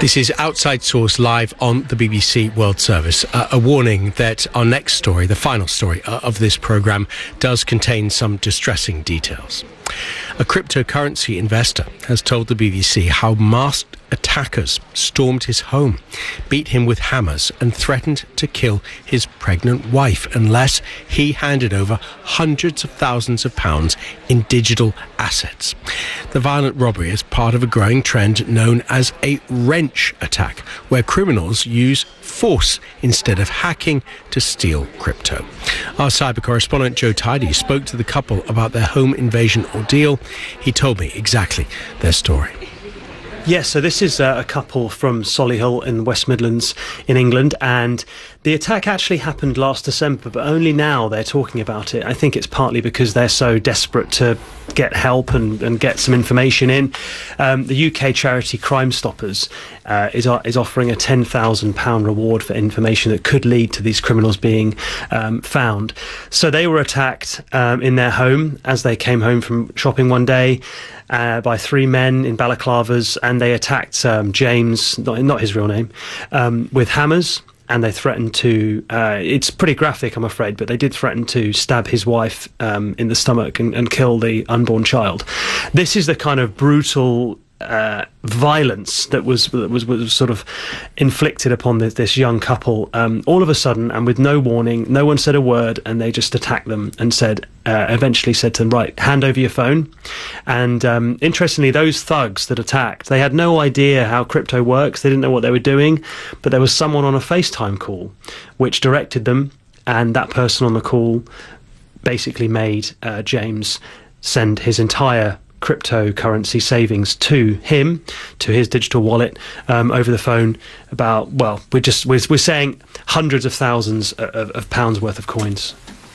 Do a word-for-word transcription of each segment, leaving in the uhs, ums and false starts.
This is Outside Source live on the B B C World Service. Uh, a warning that our next story, the final story uh, of this programme, does contain some distressing details. A cryptocurrency investor has told the B B C how masked attackers stormed his home, beat him with hammers and threatened to kill his pregnant wife unless he handed over hundreds of thousands of pounds in digital assets. The violent robbery is part of a growing trend known as a wrench attack, where criminals use force instead of hacking to steal crypto. Our cyber correspondent Joe Tidy spoke to the couple about their home invasion ordeal. He told me exactly their story. Yes, so this is uh, a couple from Solihull in the West Midlands in England, and the attack actually happened last December, but only now they're talking about it. I think it's partly because they're so desperate to get help and, and get some information in. Um, the U K charity Crime Stoppers uh, is, is offering a ten thousand pounds reward for information that could lead to these criminals being um, found. So they were attacked um, in their home as they came home from shopping one day uh, by three men in balaclavas, and they attacked um, James, not, not his real name, um, with hammers. And they threatened to, uh, it's pretty graphic, I'm afraid, but they did threaten to stab his wife um, in the stomach and, and kill the unborn child. This is the kind of brutal uh, violence that was, that was was sort of inflicted upon this, this young couple um, all of a sudden, and with no warning. No one said a word, and they just attacked them and said, uh, eventually said to them, right, hand over your phone. And um, interestingly, those thugs that attacked, they had no idea how crypto works. They didn't know what they were doing, but there was someone on a FaceTime call which directed them, and that person on the call basically made uh, James send his entire cryptocurrency savings to him, to his digital wallet, um, over the phone. About, well, we're just we're, we're saying hundreds of thousands of, of pounds worth of coins.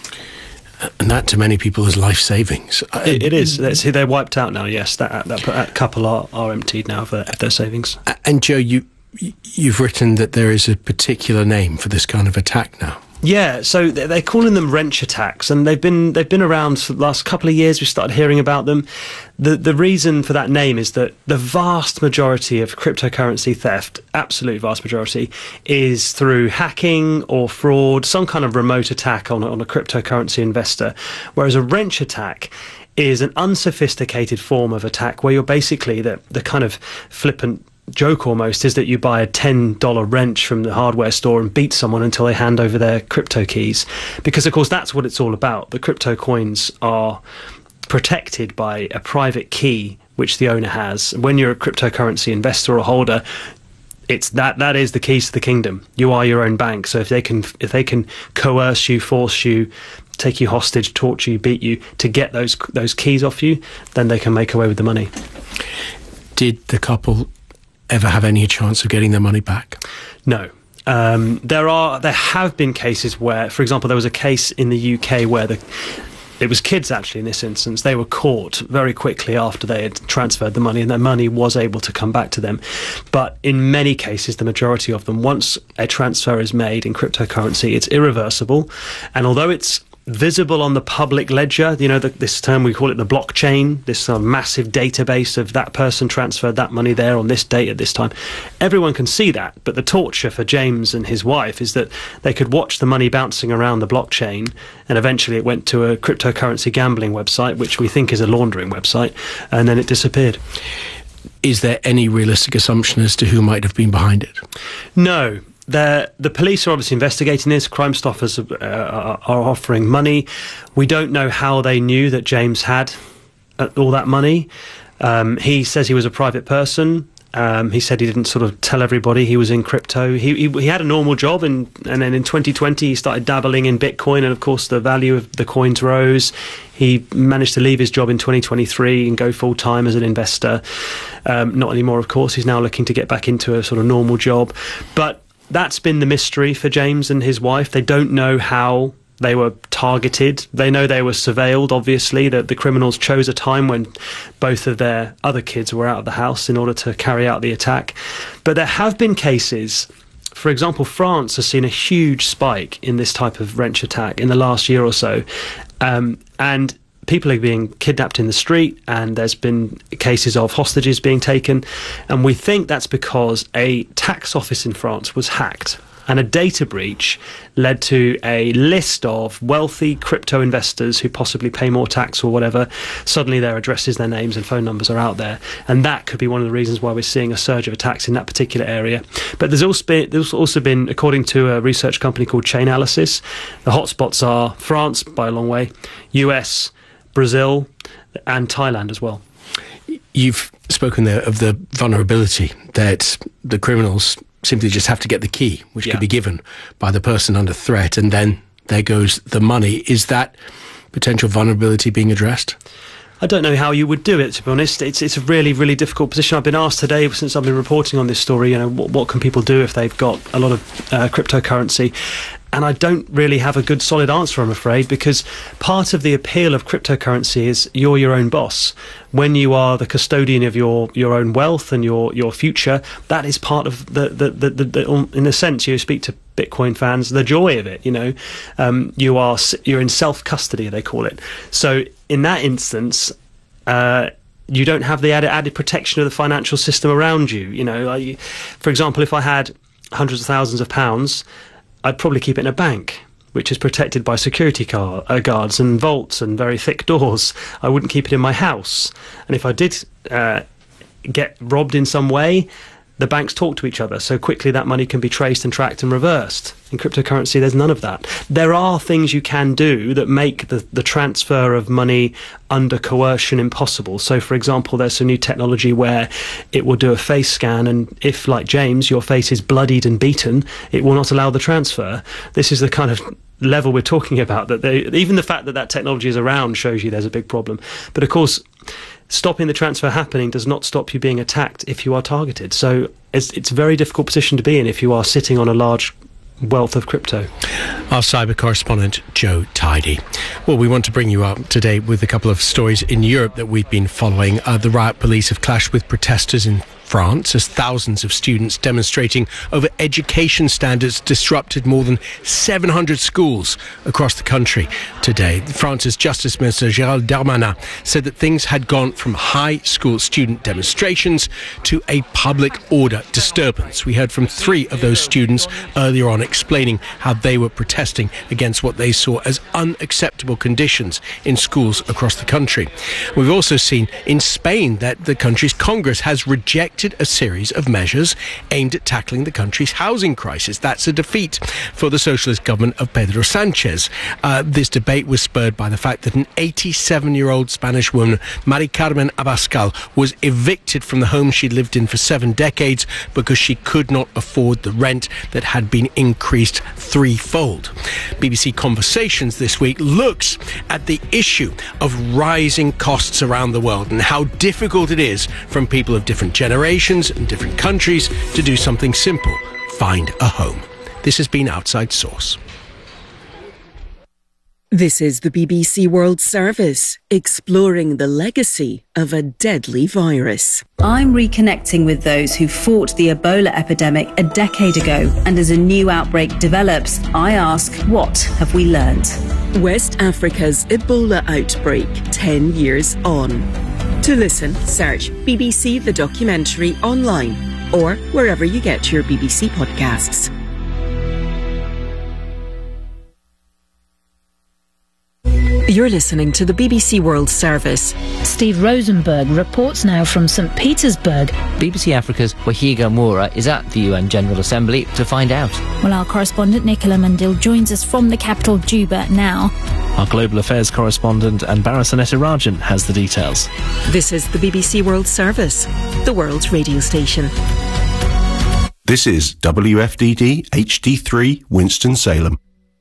And that to many people is life savings. It, it is. That's, they're wiped out now. Yes, that that, that couple are, are emptied now of their, of their savings. And Joe, you you've written that there is a particular name for this kind of attack now. Yeah, so they're calling them wrench attacks, and they've been they've been around for the last couple of years. We started hearing about them. The the reason for that name is that the vast majority of cryptocurrency theft, absolute vast majority, is through hacking or fraud, some kind of remote attack on a, on a cryptocurrency investor, whereas a wrench attack is an unsophisticated form of attack where you're basically the the kind of flippant joke almost is that you buy a ten dollar wrench from the hardware store and beat someone until they hand over their crypto keys, because of course that's what it's all about. The crypto coins are protected by a private key which the owner has. When you're a cryptocurrency investor or holder, it's that that is the keys to the kingdom. You are your own bank. So if they can if they can coerce you, force you, take you hostage, torture you, beat you to get those those keys off you, then they can make away with the money. Did the couple ever have any chance of getting their money back? No. Um, there are there have been cases where, for example, there was a case in the U K where the it was kids actually in this instance. They were caught very quickly after they had transferred the money, and their money was able to come back to them. But in many cases, the majority of them, once a transfer is made in cryptocurrency, it's irreversible. And although it's visible on the public ledger, you know, the, this term, we call it the blockchain, this uh, massive database of that person transferred that money there on this date at this time. Everyone can see that, but the torture for James and his wife is that they could watch the money bouncing around the blockchain, and eventually it went to a cryptocurrency gambling website, which we think is a laundering website, and then it disappeared. Is there any realistic assumption as to who might have been behind it? No. The, the police are obviously investigating this. Crime Stoppers uh, are, are offering money. We don't know how they knew that James had uh, all that money. Um, he says he was a private person. Um, he said he didn't sort of tell everybody he was in crypto. He he, he had a normal job, and, and then in twenty twenty he started dabbling in Bitcoin, and of course the value of the coins rose. He managed to leave his job in twenty twenty-three and go full-time as an investor. Um, not anymore, of course. He's now looking to get back into a sort of normal job. But that's been the mystery for James and his wife. They don't know how they were targeted. They know they were surveilled, obviously. The, the criminals chose a time when both of their other kids were out of the house in order to carry out the attack. But there have been cases, for example, France has seen a huge spike in this type of wrench attack in the last year or so. Um, and people are being kidnapped in the street, and there's been cases of hostages being taken, and we think that's because a tax office in France was hacked. And a data breach led to a list of wealthy crypto investors who possibly pay more tax or whatever. Suddenly their addresses, their names and phone numbers are out there. And that could be one of the reasons why we're seeing a surge of attacks in that particular area. But there's also been, there's also been, according to a research company called Chainalysis, the hotspots are France by a long way, U S, Brazil and Thailand as well. You've spoken there of the vulnerability that the criminals simply just have to get the key, which yeah. could be given by the person under threat, and then there goes the money. Is that potential vulnerability being addressed? I don't know how you would do it, to be honest. It's it's a really, really difficult position. I've been asked today, since I've been reporting on this story, you know, what, what can people do if they've got a lot of uh, cryptocurrency? And I don't really have a good solid answer, I'm afraid, because part of the appeal of cryptocurrency is you're your own boss. When you are the custodian of your, your own wealth and your, your future, that is part of the, the, the, the, the, in a sense, you speak to Bitcoin fans, the joy of it, you know. Um, you are, you're in self-custody, they call it. So in that instance, uh, you don't have the added, added protection of the financial system around you. You know, I, for example, if I had hundreds of thousands of pounds, I'd probably keep it in a bank, which is protected by security car, uh, guards and vaults and very thick doors. I wouldn't keep it in my house. And if I did uh, get robbed in some way, the banks talk to each other, so quickly that money can be traced and tracked and reversed. In cryptocurrency, there's none of that. There are things you can do that make the, the transfer of money under coercion impossible. So, for example, there's some new technology where it will do a face scan, and if, like James, your face is bloodied and beaten, it will not allow the transfer. This is the kind of level we're talking about. That they, even the fact that that technology is around shows you there's a big problem. But, of course, stopping the transfer happening does not stop you being attacked if you are targeted. So it's, it's a very difficult position to be in if you are sitting on a large wealth of crypto. Our cyber correspondent, Joe Tidy. Well, we want to bring you up to date with a couple of stories in Europe that we've been following. Uh, the riot police have clashed with protesters in France as thousands of students demonstrating over education standards disrupted more than seven hundred schools across the country today. France's Justice Minister Gérald Darmanin said that things had gone from high school student demonstrations to a public order disturbance. We heard from three of those students earlier on explaining how they were protesting against what they saw as unacceptable conditions in schools across the country. We've also seen in Spain that the country's Congress has rejected a series of measures aimed at tackling the country's housing crisis. That's a defeat for the socialist government of Pedro Sanchez. Uh, this debate was spurred by the fact that an eighty-seven-year-old Spanish woman, Mari Carmen Abascal, was evicted from the home she'd lived in for seven decades because she could not afford the rent that had been increased threefold. B B C Conversations this week looks at the issue of rising costs around the world and how difficult it is from people of different generations and different countries to do something simple: find a home. This has been Outside Source. This is the B B C World Service, exploring the legacy of a deadly virus. I'm reconnecting with those who fought the Ebola epidemic a decade ago, and as a new outbreak develops, I ask, what have we learned? West Africa's Ebola outbreak, ten years on. To listen, search B B C The Documentary online or wherever you get your B B C podcasts. You're listening to the B B C World Service. Steve Rosenberg reports now from St Petersburg. B B C Africa's Wahiga Moura is at the U N General Assembly to find out. Well, our correspondent Nicola Mandil joins us from the capital, Juba, now. Our global affairs correspondent Anbara Sanetarajan has the details. This is the B B C World Service, the world's radio station. This is W F D D H D three Winston-Salem.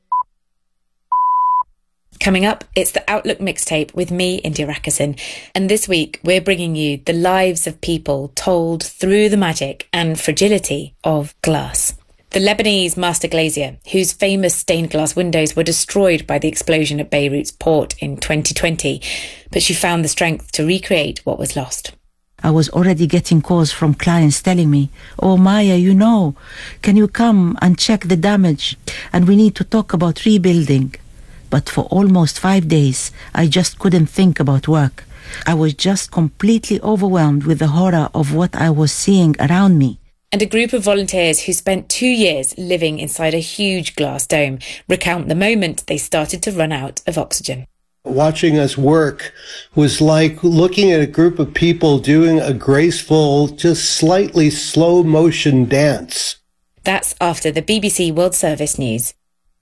Coming up, it's the Outlook mixtape with me, India Rakison. And this week, we're bringing you the lives of people told through the magic and fragility of glass. The Lebanese master glazier, whose famous stained glass windows were destroyed by the explosion at Beirut's port in twenty twenty, but she found the strength to recreate what was lost. I was already getting calls from clients telling me, "Oh, Maya, you know, can you come and check the damage? And we need to talk about rebuilding." but for almost five days, I just couldn't think about work. I was just completely overwhelmed with the horror of what I was seeing around me. And a group of volunteers who spent two years living inside a huge glass dome recount the moment they started to run out of oxygen. Watching us work was like looking at a group of people doing a graceful, just slightly slow motion dance. That's after the B B C World Service News.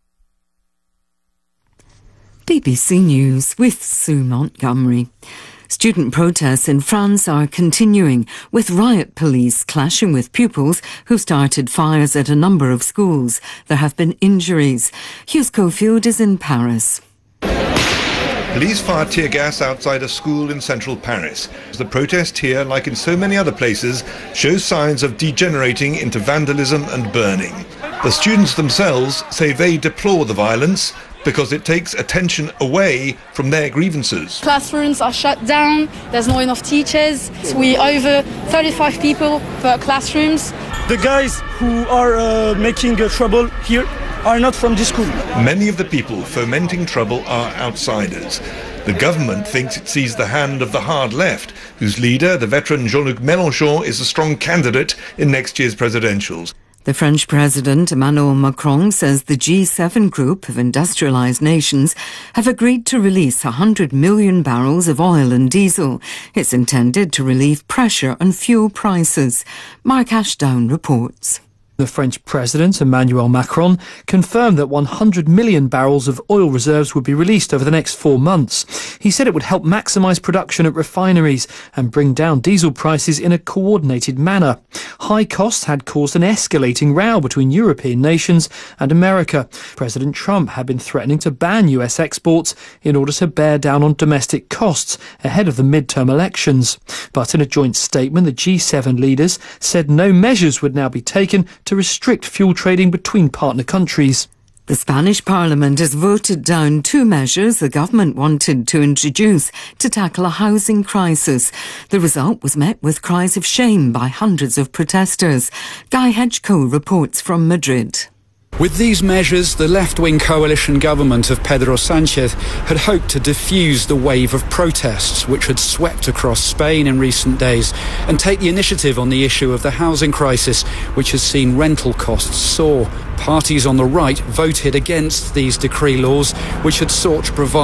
B B C News with Sue Montgomery. Student protests in France are continuing, with riot police clashing with pupils who started fires at a number of schools. There have been injuries. Hugh Schofield is in Paris. Police fired tear gas outside a school in central Paris. The protest here, like in so many other places, shows signs of degenerating into vandalism and burning. The students themselves say they deplore the violence because it takes attention away from their grievances. Classrooms are shut down, there's not enough teachers. We over thirty-five people per classrooms. The guys who are uh, making uh, trouble here are not from the school. Many of the people fomenting trouble are outsiders. The government thinks it sees the hand of the hard left, whose leader, the veteran Jean-Luc Mélenchon, is a strong candidate in next year's presidentials. The French President Emmanuel Macron says the G seven group of industrialised nations have agreed to release one hundred million barrels of oil and diesel. It's intended to relieve pressure on fuel prices. Mark Ashdown reports. The French President, Emmanuel Macron, confirmed that one hundred million barrels of oil reserves would be released over the next four months. He said it would help maximise production at refineries and bring down diesel prices in a coordinated manner. High costs had caused an escalating row between European nations and America. President Trump had been threatening to ban U S exports in order to bear down on domestic costs ahead of the midterm elections. But in a joint statement, the G seven leaders said no measures would now be taken to restrict fuel trading between partner countries. The Spanish Parliament has voted down two measures the government wanted to introduce to tackle a housing crisis. The result was met with cries of shame by hundreds of protesters. Guy Hedgecoe reports from Madrid. With these measures, the left-wing coalition government of Pedro Sánchez had hoped to diffuse the wave of protests which had swept across Spain in recent days and take the initiative on the issue of the housing crisis, which has seen rental costs soar. Parties on the right voted against these decree laws, which had sought to provide